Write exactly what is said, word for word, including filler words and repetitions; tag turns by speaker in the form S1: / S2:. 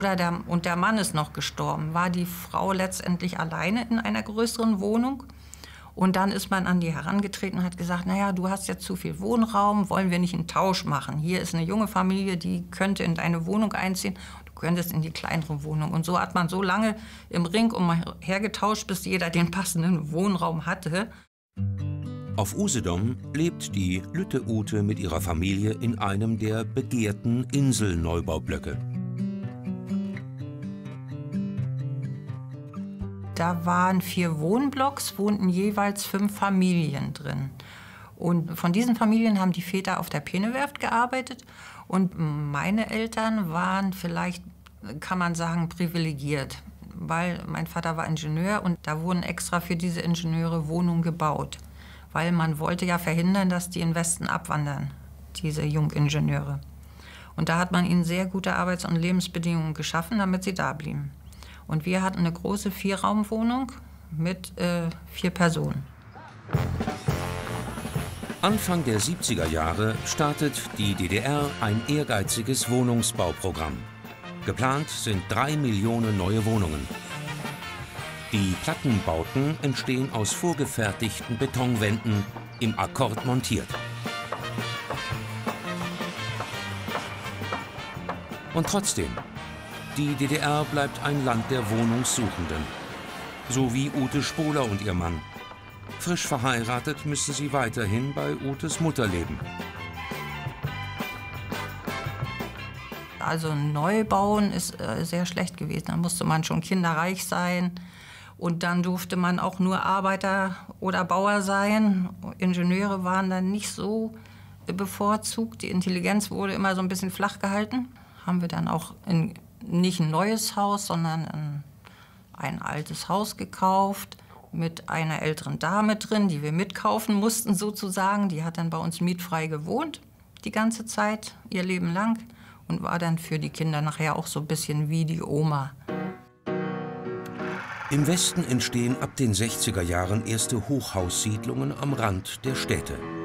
S1: Oder der, und der Mann ist noch gestorben, war die Frau letztendlich alleine in einer größeren Wohnung. Und dann ist man an die herangetreten und hat gesagt, naja, du hast jetzt zu viel Wohnraum, wollen wir nicht einen Tausch machen? Hier ist eine junge Familie, die könnte in deine Wohnung einziehen, du könntest in die kleinere Wohnung. Und so hat man so lange im Ring umhergetauscht, bis jeder den passenden Wohnraum hatte.
S2: Auf Usedom lebt die Lütte Ute mit ihrer Familie in einem der begehrten Inselneubaublöcke.
S1: Da waren vier Wohnblocks, wohnten jeweils fünf Familien drin. Und von diesen Familien haben die Väter auf der Peenewerft gearbeitet. Und meine Eltern waren vielleicht, kann man sagen, privilegiert. Weil mein Vater war Ingenieur und da wurden extra für diese Ingenieure Wohnungen gebaut. Weil man wollte ja verhindern, dass die in den Westen abwandern, diese Jungingenieure. Und da hat man ihnen sehr gute Arbeits- und Lebensbedingungen geschaffen, damit sie da blieben. Und wir hatten eine große Vierraumwohnung mit äh, vier Personen.
S2: Anfang der siebziger Jahre startet die D D R ein ehrgeiziges Wohnungsbauprogramm. Geplant sind drei Millionen neue Wohnungen. Die Plattenbauten entstehen aus vorgefertigten Betonwänden, im Akkord montiert. Und trotzdem, die D D R bleibt ein Land der Wohnungssuchenden. So wie Ute Spohler und ihr Mann. Frisch verheiratet müssen sie weiterhin bei Utes Mutter leben.
S1: Also Neubauen ist äh, sehr schlecht gewesen. Da musste man schon kinderreich sein. Und dann durfte man auch nur Arbeiter oder Bauer sein. Ingenieure waren dann nicht so bevorzugt. Die Intelligenz wurde immer so ein bisschen flach gehalten. Haben wir dann auch in nicht ein neues Haus, sondern ein, ein altes Haus gekauft mit einer älteren Dame drin, die wir mitkaufen mussten sozusagen. Die hat dann bei uns mietfrei gewohnt, die ganze Zeit, ihr Leben lang. Und war dann für die Kinder nachher auch so ein bisschen wie die Oma.
S2: Im Westen entstehen ab den sechziger Jahren erste Hochhaussiedlungen am Rand der Städte.